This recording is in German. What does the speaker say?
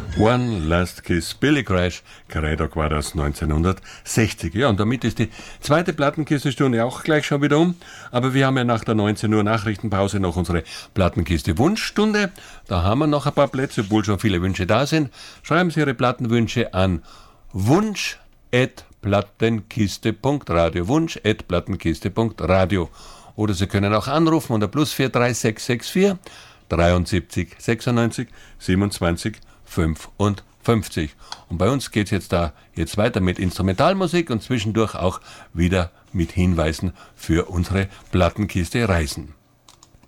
One Last Kiss, Billy Crash, Craddock war das 1960. Ja, und damit ist die zweite Plattenkiste-Stunde auch gleich schon wieder um. Aber wir haben ja nach der 19 Uhr Nachrichtenpause noch unsere Plattenkiste-Wunschstunde. Da haben wir noch ein paar Plätze, obwohl schon viele Wünsche da sind. Schreiben Sie Ihre Plattenwünsche an wunsch@plattenkiste.radio, wunsch@plattenkiste.radio. Oder Sie können auch anrufen unter +43664 73 96 27 55. Und bei uns geht es jetzt weiter mit Instrumentalmusik und zwischendurch auch wieder mit Hinweisen für unsere Plattenkiste-Reisen.